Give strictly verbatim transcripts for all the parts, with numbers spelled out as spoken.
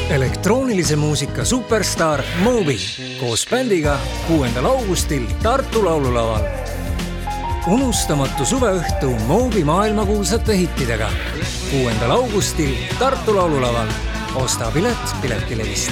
Elektroonilise muusika superstar Moby koos bändiga kuuendal augustil Tartu laululaval. Unustamatu suveõhtu Moby maailmakuulsate hittidega. kuuendal augustil Tartu laululaval. Osta pilet Piletilevist.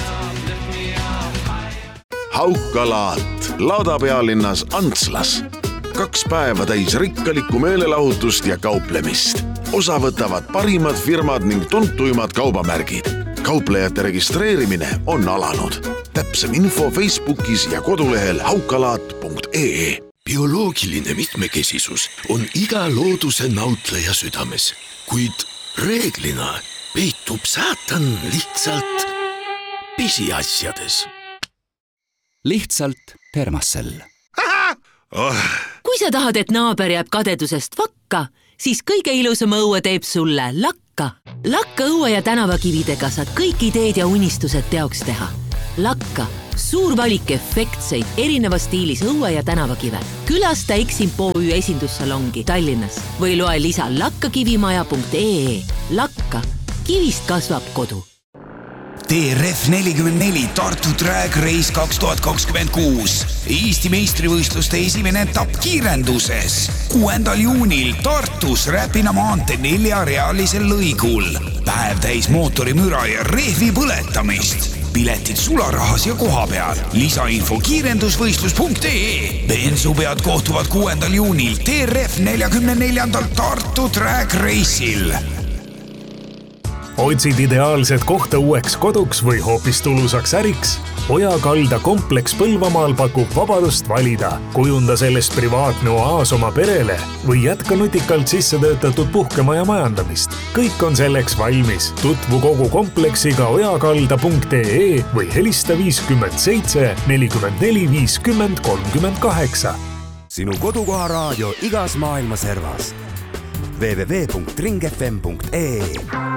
Haukalaat laadapealinnas Antslas. Kaks päeva täis rikkalikku meelelahutust ja kauplemist. Osa võtavad parimad firmad ning tuntuimad kaubamärgid. Kauplejate registreerimine on alanud. Täpsem info Facebookis ja kodulehel haukalaat punkt ee. Bioloogiline mitmekesisus on iga looduse nautleja südames, kuid reeglina peitub saatan lihtsalt pisiasjades. Lihtsalt Permacell. Oh. Kui sa tahad, et naaber jääb kadedusest vakka, siis kõige ilusama õue teeb sulle Lakka. Lakka õue ja tänavakividega saad kõik ideed ja unistused teoks teha. Lakka, suur valik efektseid erineva stiilis õue ja tänavakive. Külasta Eximpo Ü esindussalongi Tallinnas või loe lisa lakkakivimaja punkt ee. Lakka, kivist kasvab kodu. T R F nelikümmend neli Tartu Drag Race kaks tuhat kakskümmend kuus. Eesti meistrivõistluste esimene etapp kiirenduses. kuuendal juunil Tartus Räpina maantee neljarealisel lõigul. Päev täis mootorimüra ja rehvi põletamist. Piletid sularahas ja koha peal. Lisainfo kiirendusvõistlus punkt ee. Bensupead kohtuvad kuuendal juunil T R F nelikümmend neljandal Tartu Drag Race'il. Otsid ideaalset kohta uueks koduks või hoopis tulusaks äriks? Ojakalda kompleks Põlvamaal pakub vabadust valida. Kujunda sellest privaatne oaas oma perele või jätka nutikalt sisse töötatud puhkemaja majandamist. Kõik on selleks valmis. Tutvu kogu kompleksiga ojakalda punkt ee või helista viiskümmend seitse nelikümmend neli viiskümmend kolmkümmend kaheksa. Sinu kodukoha raadio igas maailma servas. w w w punkt ring f m punkt ee